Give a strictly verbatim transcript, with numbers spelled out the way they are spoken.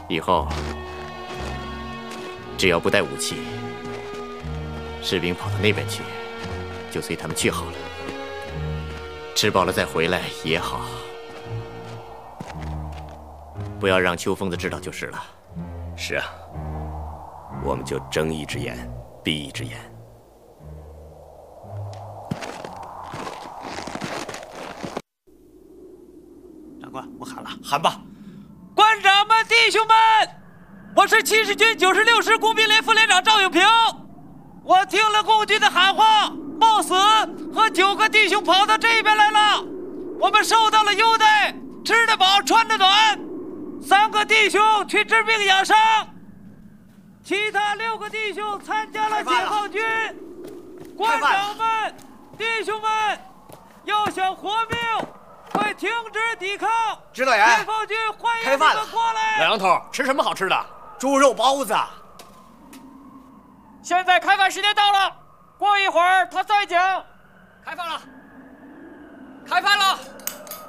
以后只要不带武器，士兵跑到那边去，就随他们去好了。吃饱了再回来也好，不要让秋疯子知道就是了。 是啊，我们就睁一只眼闭一只眼。 长官，我喊了，喊吧！官长们、弟兄们，我是七十军九十六师工兵连副连长赵永平。我听了共军的喊话，冒死和九个弟兄跑到这边来了。我们受到了优待，吃得饱，穿得暖。三个弟兄去治病养伤，其他六个弟兄参加了解放军。官长们、弟兄们，要想活命，快停止抵抗！ 指导员， 解放军欢迎你们过来。 老杨头，吃什么好吃的？ 猪肉包子。 现在开饭时间到了，过一会儿他再讲。